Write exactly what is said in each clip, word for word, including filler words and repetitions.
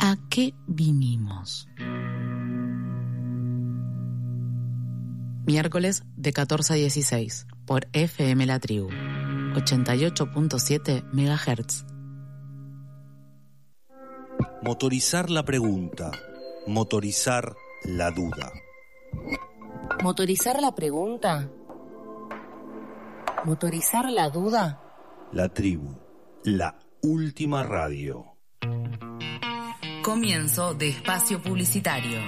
¿A qué vinimos? Miércoles de catorce a dieciséis por F M La Tribu, ochenta y ocho punto siete megahertz. Motorizar la pregunta, motorizar la duda. ¿Motorizar la pregunta? ¿Motorizar la duda? La Tribu, la última radio. Comienzo de espacio publicitario.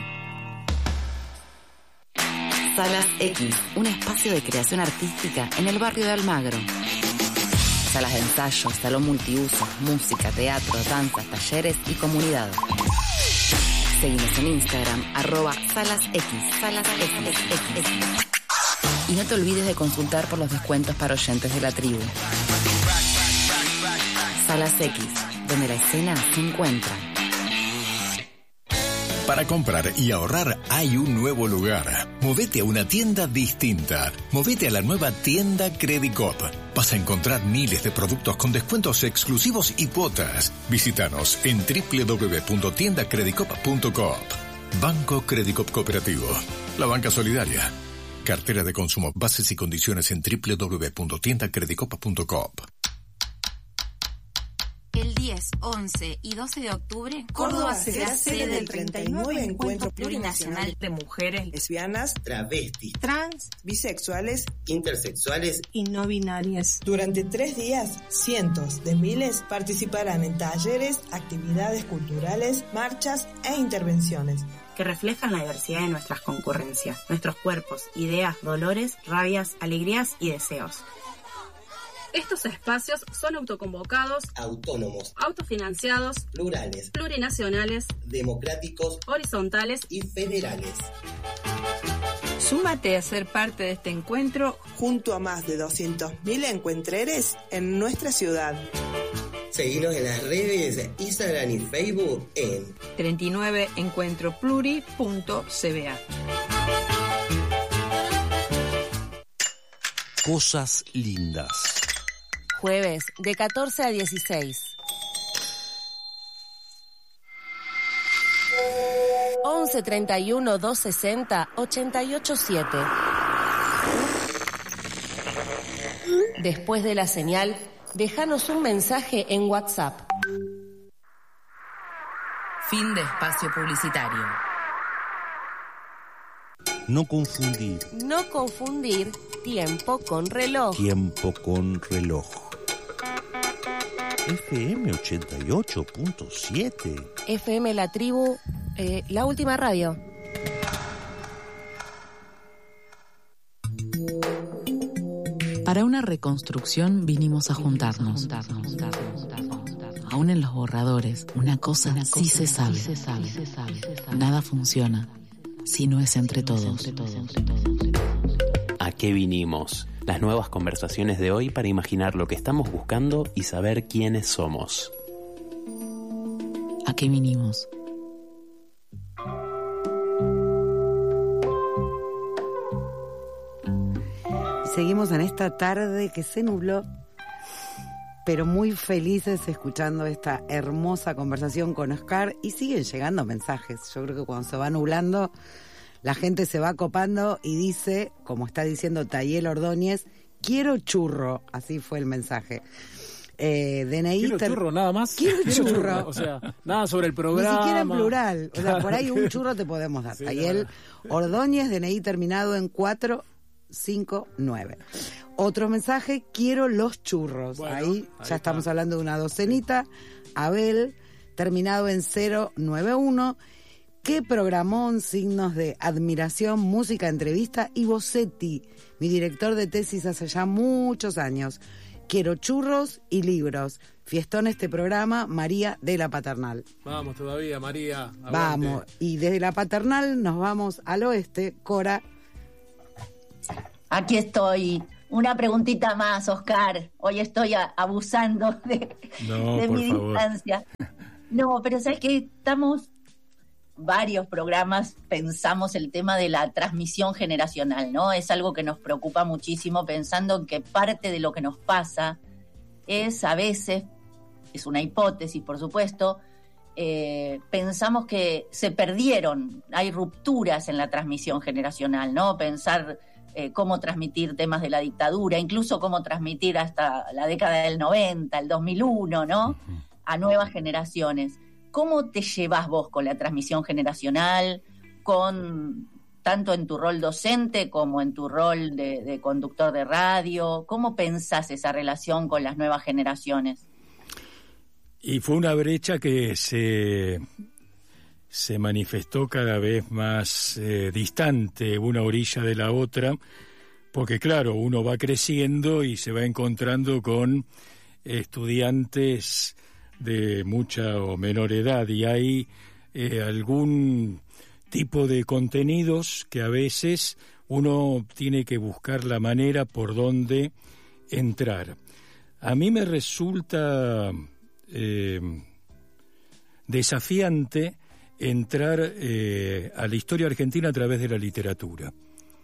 Salas X, un espacio de creación artística en el barrio de Almagro. Salas de ensayo, salón multiusos, música, teatro, danzas, talleres y comunidad. Seguimos en Instagram, arroba Salas X, Salas X. Y no te olvides de consultar por los descuentos para oyentes de la tribu. Salas X, donde la escena se encuentra. Para comprar y ahorrar hay un nuevo lugar. Movete a una tienda distinta. Movete a la nueva tienda Credicop. Vas a encontrar miles de productos con descuentos exclusivos y cuotas. Visítanos en doble u doble u doble u punto tienda credicop punto coop. Banco Credicop Cooperativo. La banca solidaria. Cartera de consumo. Bases y condiciones en doble u doble u doble u punto tienda credicop punto coop. El diez, once y doce de octubre, Córdoba será sede del treinta y nueve Encuentro Plurinacional de Mujeres Lesbianas, Travestis, Trans, Bisexuales, Intersexuales y No Binarias. Durante tres días, cientos de miles participarán en talleres, actividades culturales, marchas e intervenciones que reflejan la diversidad de nuestras concurrencias, nuestros cuerpos, ideas, dolores, rabias, alegrías y deseos. Estos espacios son autoconvocados, autónomos, autofinanciados, plurales, plurinacionales, democráticos, horizontales y federales. Súmate a ser parte de este encuentro junto a más de doscientos mil encuentreres en nuestra ciudad. Seguinos en las redes Instagram y Facebook en treinta y nueve encuentro pluri punto c b a. Cosas lindas. Jueves de catorce a dieciséis. once treinta y uno doscientos sesenta ochenta y ocho siete. Después de la señal, déjanos un mensaje en WhatsApp. Fin de espacio publicitario. No confundir. No confundir tiempo con reloj. Tiempo con reloj. F M ochenta y ocho punto siete. F M La Tribu, eh, la última radio. Para una reconstrucción vinimos a juntarnos. Aún en los borradores, una cosa sí se sabe. Nada funciona si no es entre todos. ¿A qué vinimos? Las nuevas conversaciones de hoy para imaginar lo que estamos buscando y saber quiénes somos. ¿A qué vinimos? Seguimos en esta tarde que se nubló, pero muy felices escuchando esta hermosa conversación con Oscar, y siguen llegando mensajes. Yo creo que cuando se va nublando, la gente se va copando y dice, como está diciendo Tayel Ordóñez, quiero churro. Así fue el mensaje. Eh, D N I quiero ter... churro, nada más. Quiero churro. O sea, nada sobre el programa. Ni siquiera en plural. O sea, por ahí un churro te podemos dar. Sí, Tayel Ordóñez, D N I terminado en cuatro cinco nueve. Otro mensaje, quiero los churros. Bueno, ahí, ahí ya está. Estamos hablando de una docenita. Abel, terminado en cero nueve uno. Qué programón, signos de admiración, música, entrevista y Bossetti, mi director de tesis hace ya muchos años. Quiero churros y libros. Fiestón este programa, María de la Paternal. Vamos todavía, María. Aguante. Vamos, y desde la Paternal nos vamos al oeste. Cora. Aquí estoy. Una preguntita más, Oscar. Hoy estoy a, abusando de, no, de mi favor. distancia. No, pero sabes que estamos varios programas, pensamos el tema de la transmisión generacional, ¿no? Es algo que nos preocupa muchísimo, pensando en que parte de lo que nos pasa es a veces, es una hipótesis, por supuesto, eh, pensamos que se perdieron, hay rupturas en la transmisión generacional, ¿no? Pensar eh, cómo transmitir temas de la dictadura, incluso cómo transmitir hasta la década del noventa, el dos mil uno, ¿no? A nuevas generaciones. ¿Cómo te llevas vos con la transmisión generacional, con tanto en tu rol docente como en tu rol de, de conductor de radio? ¿Cómo pensás esa relación con las nuevas generaciones? Y fue una brecha que se, se manifestó cada vez más eh, distante una orilla de la otra, porque claro, uno va creciendo y se va encontrando con estudiantes de mucha o menor edad, y hay eh, algún tipo de contenidos que a veces uno tiene que buscar la manera por donde entrar. A mí me resulta eh, desafiante entrar eh, a la historia argentina a través de la literatura.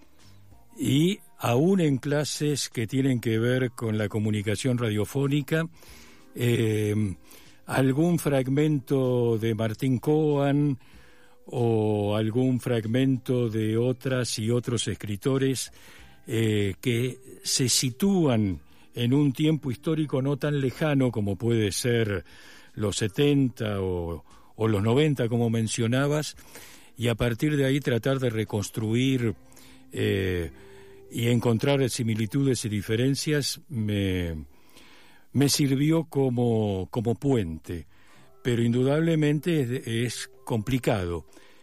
Y aún en clases que tienen que ver con la comunicación radiofónica, eh, algún fragmento de Martín Coan o algún fragmento de otras y otros escritores eh, que se sitúan en un tiempo histórico no tan lejano como puede ser los setenta o, o los noventa, como mencionabas, y a partir de ahí tratar de reconstruir eh, y encontrar similitudes y diferencias me, me sirvió como, como puente, pero indudablemente es, es complicado.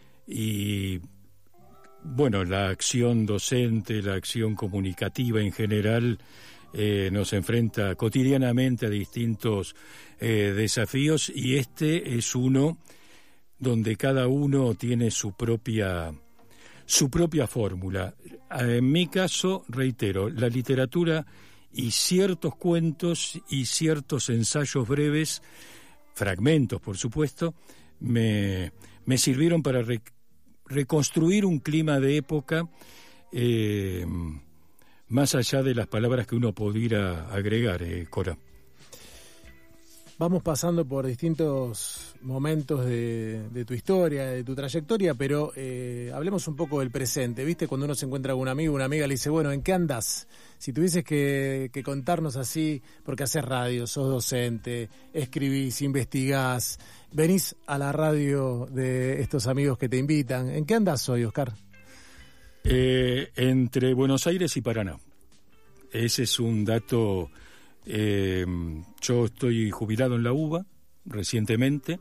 Y bueno, la acción docente, la acción comunicativa en general eh, nos enfrenta cotidianamente a distintos eh, desafíos, y este es uno donde cada uno tiene su propia su propia fórmula. En mi caso, reitero, la literatura y ciertos cuentos y ciertos ensayos breves, fragmentos por supuesto, me, me sirvieron para re, reconstruir un clima de época eh, más allá de las palabras que uno pudiera agregar, eh, Cora. Vamos pasando por distintos momentos de, de tu historia, de tu trayectoria, pero eh, hablemos un poco del presente. ¿Viste? Cuando uno se encuentra con un amigo, una amiga le dice, bueno, ¿en qué andás? Si tuvieses que, que contarnos así, porque haces radio, sos docente, escribís, investigás, venís a la radio de estos amigos que te invitan, ¿en qué andás hoy, Oscar? Eh, entre Buenos Aires y Paraná. Ese es un dato. Eh, yo estoy jubilado en la UBA recientemente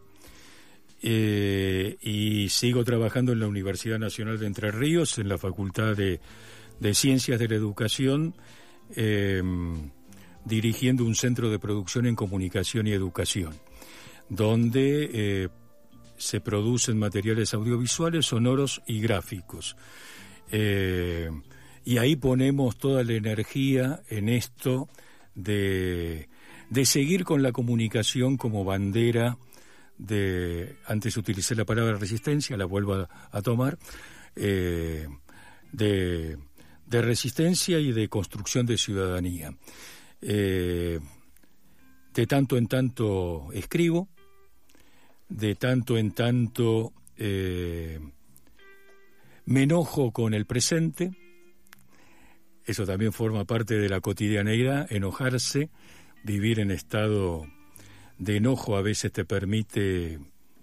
eh, y sigo trabajando en la Universidad Nacional de Entre Ríos, en la Facultad de, de Ciencias de la Educación, eh, dirigiendo un centro de producción en comunicación y educación, donde eh, se producen materiales audiovisuales, sonoros y gráficos. Eh, y ahí ponemos toda la energía en esto de, de seguir con la comunicación como bandera de, antes utilicé la palabra resistencia, la vuelvo a, a tomar, eh, de, de resistencia y de construcción de ciudadanía. Eh, de tanto en tanto escribo, de tanto en tanto eh, me enojo con el presente. Eso también forma parte de la cotidianeidad, enojarse, vivir en estado de enojo a veces te permite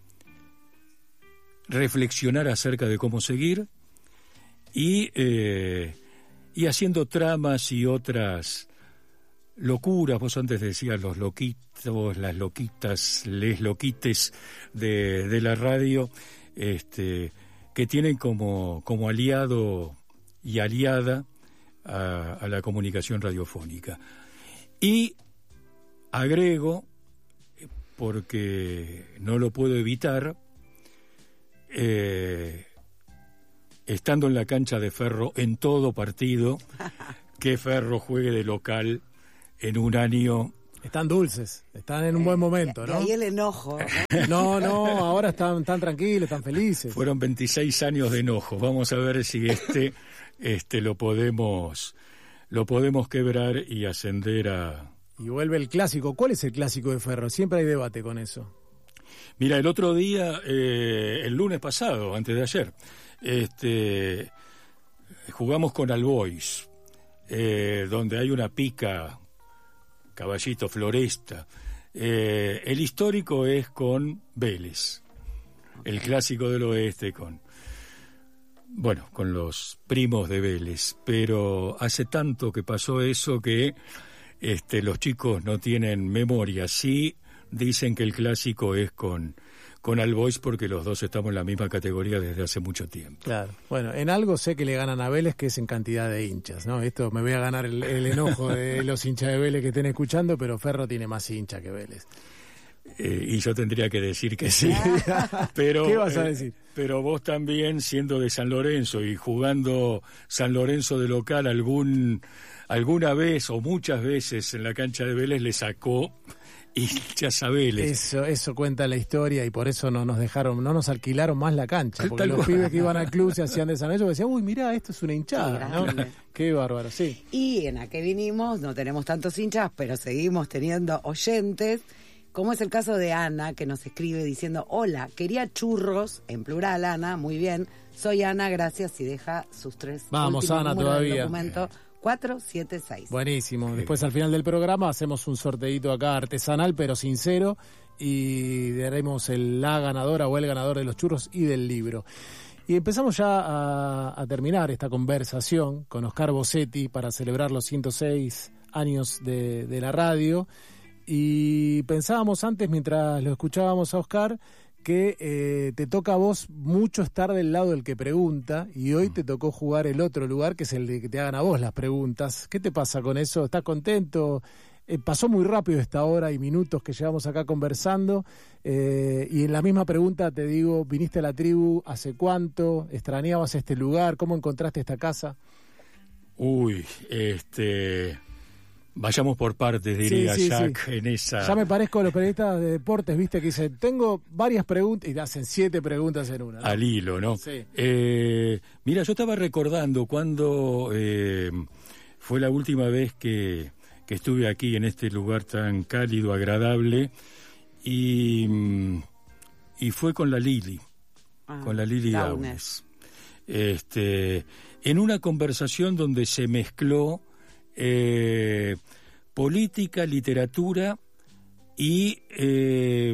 reflexionar acerca de cómo seguir y, eh, y haciendo tramas y otras locuras. Vos antes decías los loquitos, las loquitas, les loquites de, de la radio, este, que tienen como, como aliado y aliada A, a la comunicación radiofónica. Y agrego, porque no lo puedo evitar, eh, estando en la cancha de Ferro en todo partido, que Ferro juegue de local en un año. Están dulces, están en un buen momento, ¿no? Y ahí el enojo. No, no, ahora están tan tranquilos, están felices. Fueron veintiséis años de enojo. Vamos a ver si este, este lo podemos, lo podemos quebrar y ascender a. Y vuelve el clásico. ¿Cuál es el clásico de Ferro? Siempre hay debate con eso. Mira, el otro día, eh, el lunes pasado, antes de ayer, este, jugamos con Albois, eh, donde hay una pica, Caballito, Floresta. Eh, el histórico es con Vélez, el clásico del oeste con, bueno, con los primos de Vélez, pero hace tanto que pasó eso que este, los chicos no tienen memoria. Sí dicen que el clásico es con, con Albois porque los dos estamos en la misma categoría desde hace mucho tiempo. Claro. Bueno, en algo sé que le ganan a Vélez, que es en cantidad de hinchas, ¿no? Esto me voy a ganar el, el enojo de los hinchas de Vélez que estén escuchando, pero Ferro tiene más hincha que Vélez. Eh, y yo tendría que decir que sí. Pero, ¿qué vas a decir? Eh, pero vos también, siendo de San Lorenzo y jugando San Lorenzo de local, algún alguna vez o muchas veces en la cancha de Vélez le sacó hinchas a Vélez. Eso, eso cuenta la historia y por eso no nos dejaron, no nos alquilaron más la cancha, porque Tal los cual. pibes que iban al club se hacían de San Lorenzo decían, uy, mirá, esto es una hinchada, Qué ¿no? grande. Qué bárbaro, sí. Y en la que vinimos no tenemos tantos hinchas, pero seguimos teniendo oyentes, como es el caso de Ana, que nos escribe diciendo, hola, quería churros, en plural, Ana, muy bien, soy Ana, gracias, y deja sus tres Vamos, últimos Ana, números del todavía. documento, cuatro siete seis. Buenísimo. Después al final del programa hacemos un sorteito acá artesanal pero sincero y daremos el, la ganadora o el ganador de los churros y del libro. Y empezamos ya a, a terminar esta conversación con Oscar Bossetti para celebrar los ciento seis años de, de la radio. Y pensábamos antes, mientras lo escuchábamos a Oscar, que eh, te toca a vos mucho estar del lado del que pregunta y hoy te tocó jugar el otro lugar, que es el de que te hagan a vos las preguntas. ¿Qué te pasa con eso? ¿Estás contento? Eh, pasó muy rápido esta hora y minutos que llevamos acá conversando eh, y en la misma pregunta te digo, ¿viniste a la tribu hace cuánto? ¿Extrañabas este lugar? ¿Cómo encontraste esta casa? Uy, este... Vayamos por partes, diría Sí, sí, Jack, sí. en esa... Ya me parezco a los periodistas de deportes, viste, que dicen, tengo varias preguntas, y te hacen siete preguntas en una, ¿no? Al hilo, ¿no? Sí. Eh, mira, yo estaba recordando cuando eh, fue la última vez que, que estuve aquí en este lugar tan cálido, agradable, y, y fue con la Lili, Ah, con la Lili Downes. Downes. Este, en una conversación donde se mezcló Eh, política, literatura y eh,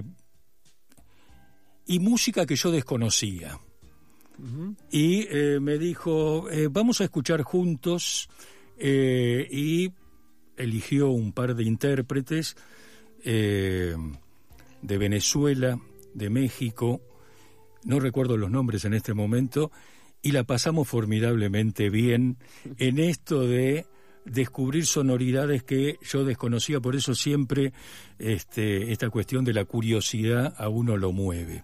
y música que yo desconocía. Uh-huh. Y eh, me dijo, eh, vamos a escuchar juntos, eh, y eligió un par de intérpretes eh, de Venezuela, de México, no recuerdo los nombres en este momento, y la pasamos formidablemente bien en esto de descubrir sonoridades que yo desconocía, por eso siempre este, esta cuestión de la curiosidad a uno lo mueve.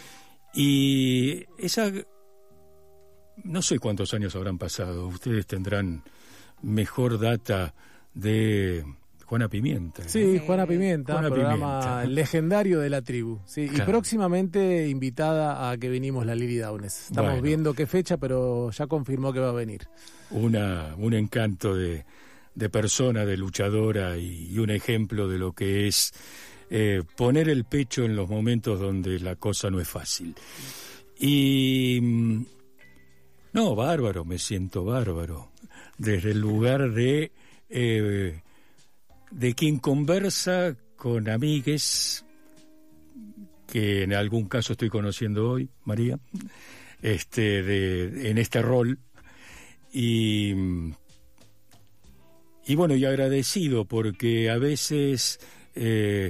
Y esa, no sé cuántos años habrán pasado, ustedes tendrán mejor data de Juana Pimienta. ¿no? Sí, Juana Pimienta, Juana programa Pimienta. legendario de la tribu. Sí, Claro. Y próximamente invitada a que venimos la Lili Downes. Estamos Bueno. viendo qué fecha, pero ya confirmó que va a venir. Una, un encanto de, de persona, de luchadora y, y un ejemplo de lo que es eh, poner el pecho en los momentos donde la cosa no es fácil. Y mm, no, bárbaro, me siento bárbaro. Desde el lugar de, eh, de quien conversa con amigues que en algún caso estoy conociendo hoy, María, este, de, en este rol. Y, y bueno, y agradecido porque a veces eh,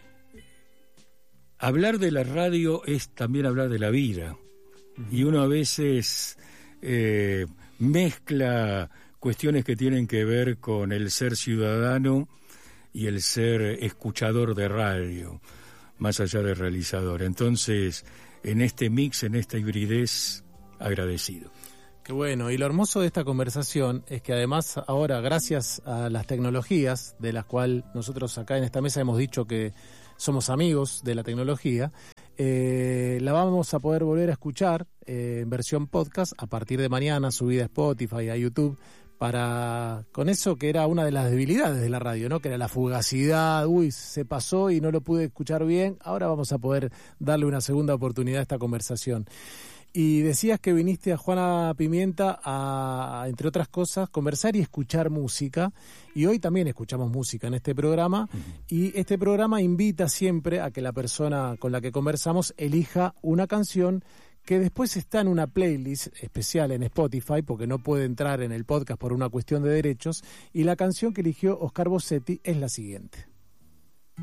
hablar de la radio es también hablar de la vida. Uh-huh. Y uno a veces eh, mezcla cuestiones que tienen que ver con el ser ciudadano y el ser escuchador de radio, más allá de realizador. Entonces, en este mix, en esta hibridez, agradecido. Qué bueno, y lo hermoso de esta conversación es que además ahora, gracias a las tecnologías, de las cuales nosotros acá en esta mesa hemos dicho que somos amigos de la tecnología, eh, la vamos a poder volver a escuchar eh, en versión podcast a partir de mañana, subida a Spotify, a YouTube, para con eso que era una de las debilidades de la radio, ¿no? Que era la fugacidad, uy, se pasó y no lo pude escuchar bien, ahora vamos a poder darle una segunda oportunidad a esta conversación. Y decías que viniste a Juana Pimienta a, entre otras cosas, conversar y escuchar música. Y hoy también escuchamos música en este programa. Uh-huh. Y este programa invita siempre a que la persona con la que conversamos elija una canción que después está en una playlist especial en Spotify, porque no puede entrar en el podcast por una cuestión de derechos. Y la canción que eligió Oscar Bossetti es la siguiente.